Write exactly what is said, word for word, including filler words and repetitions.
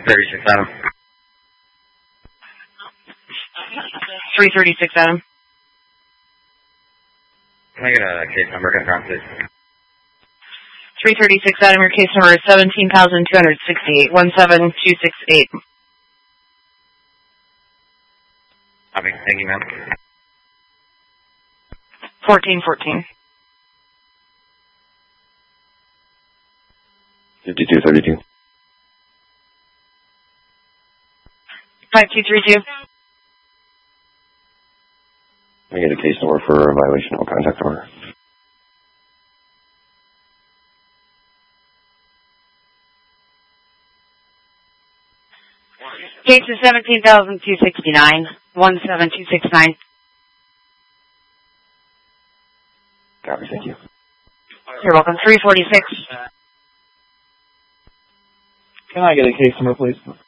thirty-six, Adam. three thirty-six, Adam. Can I get a case number confirmed, please? three thirty-six, Adam. Your case number is seventeen thousand two hundred sixty-eight, one seven two six eight. Copy. Thank you, ma'am. fourteen fourteen. fifty-two thirty-two. five two three two. Can I get a case number for a violation of contact order? Case is seventeen thousand two hundred sixty-nine, one seven two six nine. Copy, thank you. You're welcome. three forty-six. Can I get a case number, please?